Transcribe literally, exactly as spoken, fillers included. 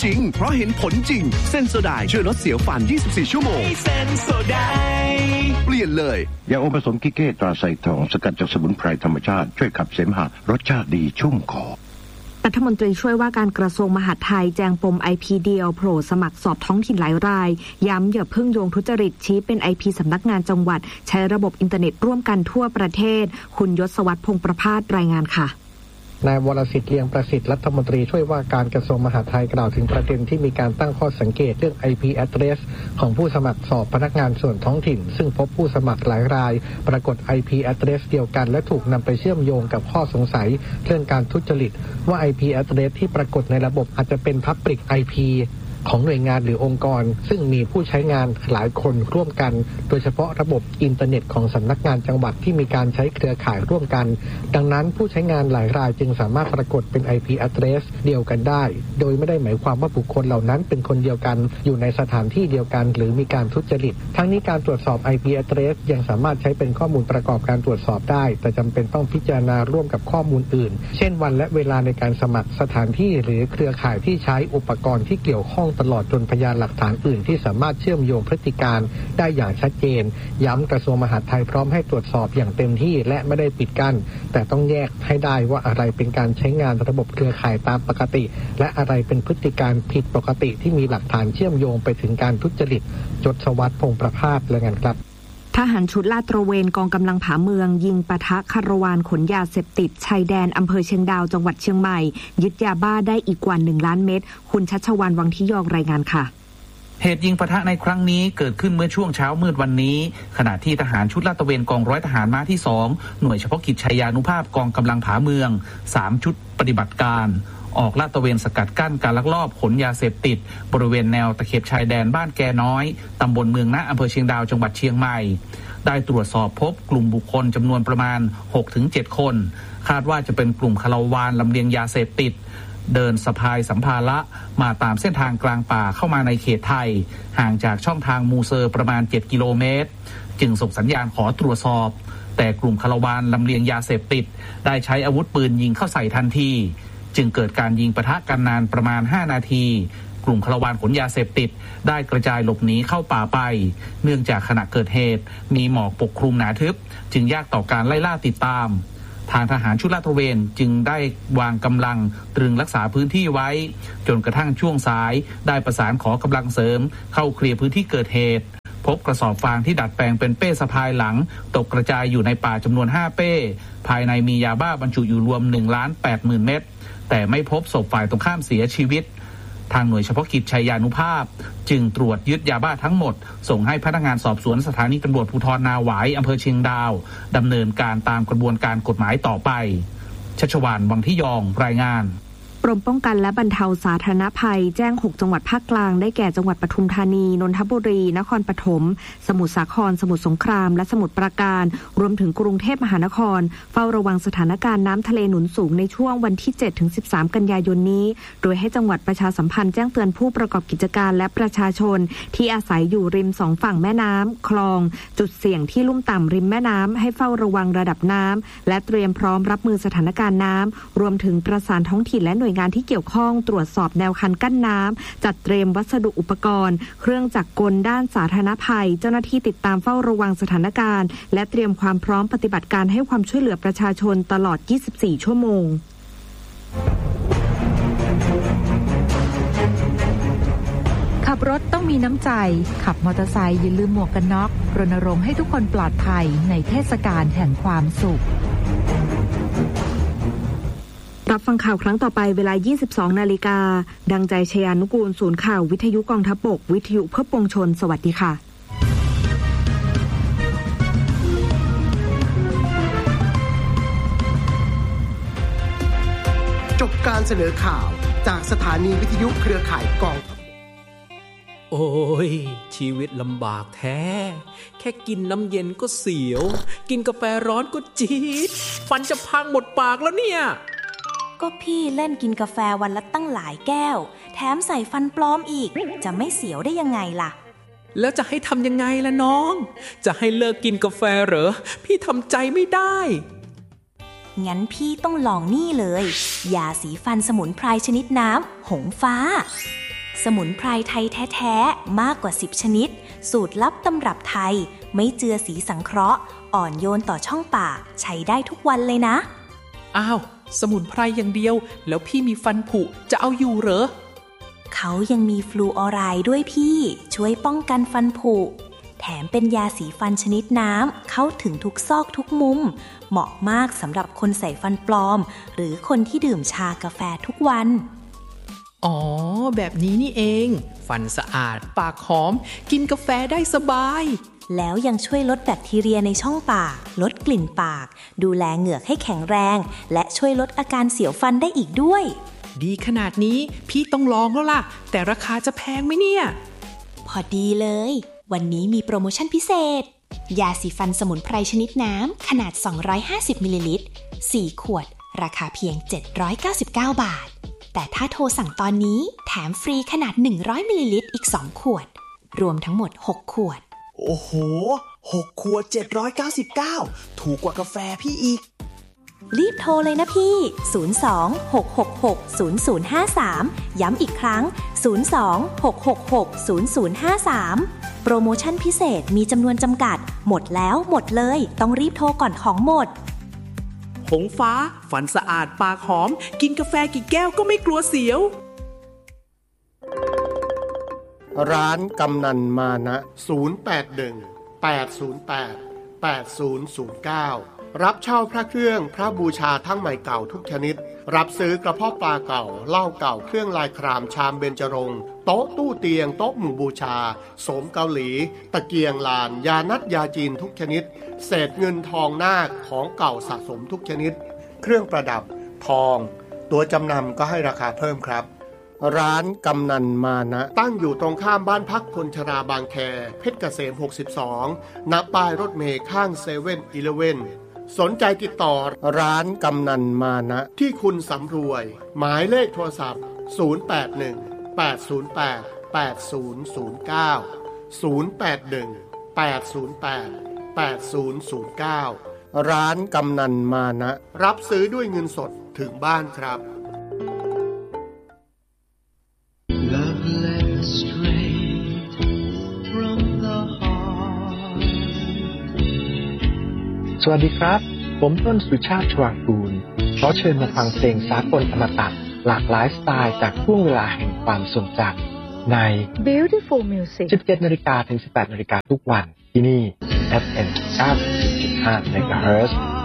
จริงเพราะเห็นผลจริงเซนโซไดช่วยลดเสียวฟันยี่สิบสี่ชั่วโมงเซนโซไดเปลี่ยนเลยยาอมผสมกิเก้ตราไซทองสกัดจากสมุนไพรธรรมชาติช่วยขับเสมหะรสชาติดีชุ่มคอรัฐมนตรีช่วยว่าการกระทรวงมหาดไทยแจงปม ไอ พี เดียวโผล่สมัครสอบท้องถิ่นหลายรายย้ำอย่าเพิ่งโยงทุจริตชี้เป็น ไอ พี สำนักงานจังหวัดใช้ระบบอินเทอร์เน็ตร่วมกันทั่วประเทศคุณยศวรรษพงษ์ประภาสรายงานค่ะนายวรสิทธิ์เลียงประสิทธิ์รัฐมนตรีช่วยว่าการกระทรวงมหาดไทยกล่าวถึงประเด็นที่มีการตั้งข้อสังเกตเรื่อง ไอ พี address ของผู้สมัครสอบพนักงานส่วนท้องถิ่นซึ่งพบผู้สมัครหลายรายปรากฏ ไอ พี address เดียวกันและถูกนำไปเชื่อมโยงกับข้อสงสัยเรื่องการทุจริตว่า ไอ พี address ที่ปรากฏในระบบอาจจะเป็น Public ไอ พี ของหน่วยงานหรือองค์กรซึ่งมีผู้ใช้งานหลายคนร่วมกันโดยเฉพาะระบบอินเทอร์เน็ตของสำนักงานจังหวัดที่มีการใช้เครือข่ายร่วมกันดังนั้นผู้ใช้งานหลายรายจึงสามารถปรากฏเป็น ไอ พี address เดียวกันได้โดยไม่ได้หมายความว่าบุคคลเหล่านั้นเป็นคนเดียวกันอยู่ในสถานที่เดียวกันหรือมีการทุจริตทั้งนี้การตรวจสอบ ไอ พี address ยังสามารถใช้เป็นข้อมูลประกอบการตรวจสอบได้แต่จำเป็นต้องพิจารณาร่วมกับข้อมูลอื่นเช่นวันและเวลาในการสมัครสถานที่หรือเครือข่ายที่ใช้อุปกรณ์ที่เกี่ยวข้องตลอดจนพยานหลักฐานอื่นที่สามารถเชื่อมโยงพฤติการได้อย่างชัดเจนย้ำกระทรวงมหาดไทยพร้อมให้ตรวจสอบอย่างเต็มที่และไม่ได้ปิดกั้นแต่ต้องแยกให้ได้ว่าอะไรเป็นการใช้งานระบบเครือข่ายตามปกติและอะไรเป็นพฤติการผิดปกติที่มีหลักฐานเชื่อมโยงไปถึงการทุจริตยศวรรษพงษ์ประภาสและงานครับทหารชุดลาดตระเวนกองกำลังผาเมืองยิงปะทะคาราวานขนยาเสพติดชายแดนอำเภอเชียงดาวจังหวัดเชียงใหม่ยึดยาบ้าได้อีกกว่าหนึ่งล้านเม็ดคุณชัชวรรณวังทิยองรายงานค่ะเหตุยิงปะทะในครั้งนี้เกิดขึ้นเมื่อช่วงเช้ามืดวันนี้ขณะที่ทหารชุดลาดตระเวนกองร้อยทหารม้าที่สองหน่วยเฉพาะกิจชัยยานุภาพกองกำลังผาเมืองสามชุดปฏิบัติการออกลาดตระเวนสกัดกั้นการลักลอบขนยาเสพติดบริเวณแนวตะเข็บชายแดนบ้านแกน้อยตำบลเมืองนะอำเภอเชียงดาวจังหวัดเชียงใหม่ได้ตรวจสอบพบกลุ่มบุคคลจำนวนประมาณ หกถึงเจ็ด คนคาดว่าจะเป็นกลุ่มคาราวานลำเลียงยาเสพติดเดินสะพายสัมภาระมาตามเส้นทางกลางป่าเข้ามาในเขตไทยห่างจากช่องทางมูเซอร์ประมาณเจ็ดกิโลเมตรจึงส่งสัญญาณขอตรวจสอบแต่กลุ่มคาราวานลำเลียงยาเสพติดได้ใช้อาวุธปืนยิงเข้าใส่ทันทีจึงเกิดการยิงปะทะกันนานประมาณห้านาทีกลุ่มคาราวานขนยาเสพติดได้กระจายหลบหนีเข้าป่าไปเนื่องจากขณะเกิดเหตุมีหมอกปกคลุมหนาทึบจึงยากต่อการไล่ล่าติดตามทางทหารชุดลาดตระเวนจึงได้วางกำลังตรึงรักษาพื้นที่ไว้จนกระทั่งช่วงสายได้ประสานขอกำลังเสริมเข้าเคลียร์พื้นที่เกิดเหตุพบกระสอบฟางที่ดัดแปลงเป็นเป้สะพายหลังตกกระจายอยู่ในป่าจำนวนห้าเป้ภายในมียาบ้าบรรจุอยู่รวม หนึ่งล้านแปดหมื่น เม็ดแต่ไม่พบศพฝ่ายตรงข้ามเสียชีวิตทางหน่วยเฉพาะกิจชัยยานุภาพจึงตรวจยึดยาบ้าทั้งหมดส่งให้พนักงานสอบสวนสถานีตำรวจภูธรนาหวายอำเภอเชียงดาวดำเนินการตามกระบวนการกฎหมายต่อไปชัชวาลวังทิยองรายงานกรมป้องกันและบรรเทาสาธารณภัยแจ้งหกจังหวัดภาคกลางได้แก่จังหวัดปทุมธานีนนทบุรีนครปฐมสมุทรสาครสมุทรสงครามและสมุทรปราการรวมถึงกรุงเทพมหานครเฝ้าระวังสถานการณ์น้ำทะเลหนุนสูงในช่วงวันที่ เจ็ดถึงสิบสาม กันยายนนี้โดยให้จังหวัดประชาสัมพันธ์แจ้งเตือนผู้ประกอบกิจการและประชาชนที่อาศัยอยู่ริมสองฝั่งแม่น้ำคลองจุดเสี่ยงที่ลุ่มต่ำริมแม่น้ำให้เฝ้าระวังระดับน้ำและเตรียมพร้อมรับมือสถานการณ์น้ำรวมถึงประสานท้องถิ่นและหน่วยงานที่เกี่ยวข้องตรวจสอบแนวคันกั้นน้ำจัดเตรียมวัสดุอุปกรณ์เครื่องจักรกลด้านสาธารณภัยเจ้าหน้าที่ติดตามเฝ้าระวังสถานการณ์และเตรียมความพร้อมปฏิบัติการให้ความช่วยเหลือประชาชนตลอดยี่สิบสี่ชั่วโมงขับรถต้องมีน้ำใจขับมอเตอร์ไซค์อย่าลืมหมวกกันน็อกรณรงค์ให้ทุกคนปลอดภัยในเทศกาลแห่งความสุขรับฟังข่าวครั้งต่อไปเวลา ยี่สิบสอง นาฬิกาดังใจชยานุกูลศูนย์ข่าววิทยุกองทัพบกวิทยุเพื่อปวงชนสวัสดีค่ะจบการเสนอข่าวจากสถานีวิทยุเครือข่ายกองทัพโอ้ยชีวิตลำบากแท้แค่กินน้ำเย็นก็เสียวกินกาแฟร้อนก็จี๊ดฟันจะพังหมดปากแล้วเนี่ยก็พี่เล่นกินกาแฟวันละตั้งหลายแก้วแถมใส่ฟันปลอมอีกจะไม่เสียวได้ยังไงล่ะแล้วจะให้ทำยังไงล่ะน้องจะให้เลิกกินกาแฟเหรอพี่ทำใจไม่ได้งั้นพี่ต้องลองนี่เลยยาสีฟันสมุนไพรชนิดน้ำหงฟ้าสมุนไพรไทยแท้ๆมากกว่าสิบชนิดสูตรลับตำรับไทยไม่เจือสีสังเคราะห์อ่อนโยนต่อช่องปากใช้ได้ทุกวันเลยนะอ้าวสมุนไพรอย่างเดียวแล้วพี่มีฟันผุจะเอาอยู่เหรอเขายังมีฟลูออไรด์ด้วยพี่ช่วยป้องกันฟันผุแถมเป็นยาสีฟันชนิดน้ำเข้าถึงทุกซอกทุกมุมเหมาะมากสำหรับคนใส่ฟันปลอมหรือคนที่ดื่มชากาแฟทุกวันอ๋อแบบนี้นี่เองฟันสะอาดปากหอมกินกาแฟได้สบายแล้วยังช่วยลดแบคทีเรียในช่องปากลดกลิ่นปากดูแลเหงือกให้แข็งแรงและช่วยลดอาการเสียวฟันได้อีกด้วยดีขนาดนี้พี่ต้องลองแล้วล่ะแต่ราคาจะแพงไหมเนี่ยพอดีเลยวันนี้มีโปรโมชั่นพิเศษยาสีฟันสมุนไพรชนิดน้ำขนาดสองร้อยห้าสิบมิลลิลิตรสี่ขวดราคาเพียงเจ็ดร้อยเก้าสิบเก้าบาทแต่ถ้าโทรสั่งตอนนี้แถมฟรีขนาดหนึ่งร้อยมิลลิลิตรอีกสองขวดรวมทั้งหมดหกขวดโอ้โหหกขวดเจ็ดร้อยเก้าสิบเก้าถูกกว่ากาแฟพี่อีกรีบโทรเลยนะพี่ศูนย์ สอง หก หก หก ศูนย์ ศูนย์ ห้า สามย้ำอีกครั้งศูนย์ สอง หก หก หก ศูนย์ ศูนย์ ห้า สามโปรโมชั่นพิเศษมีจำนวนจำกัดหมดแล้วหมดเลยต้องรีบโทรก่อนของหมดหงฟ้าฟันสะอาดปากหอมกินกาแฟกี่แก้วก็ไม่กลัวเสียวร้านกำนันมานะศูนย์ แปด หนึ่ง แปด ศูนย์ แปด แปด ศูนย์ ศูนย์ เก้ารับเช่าพระเครื่องพระบูชาทั้งใหม่เก่าทุกชนิดรับซื้อกระเพาะปลาเก่าเหล้าเก่าเครื่องลายครามชามเบญจรงค์โต๊ะตู้เตียงโต๊ะหมู่บูชาโสมเกาหลีตะเกียงลานยานัดยาจีนทุกชนิดเศษเงินทองนาคของเก่าสะสมทุกชนิดเครื่องประดับทองตัวจำนำก็ให้ราคาเพิ่มครับร้านกำนันมานะตั้งอยู่ตรงข้ามบ้านพักคนชราบางแคเพชรเกษมหกสิบสองณป้ายรถเมล์ข้างเซเว่นอีเลฟเว่นสนใจติดต่อร้านกำนันมานะที่คุณสำรวยหมายเลขโทรศัพท์ศูนย์ แปด หนึ่ง แปด ศูนย์ แปด แปด ศูนย์ ศูนย์ เก้า ศูนย์ แปด หนึ่ง แปด ศูนย์ แปด แปด ศูนย์ ศูนย์ เก้าร้านกำนันมานะรับซื้อด้วยเงินสดถึงบ้านครับสวัสดีครับผมต้นสุชาติชวางกูลขอเชิญมาฟังเพลงสากลอมตะหลากหลายสไตล์จากช่วงเวลาแห่งความทรงจำใน Beautiful Music สิบเจ็ดนาฬิกาถึงสิบแปดนาฬิกาทุกวันที่นี่ เอฟ เอ็ม เก้าสิบจุดห้า เมกะเฮิรตซ์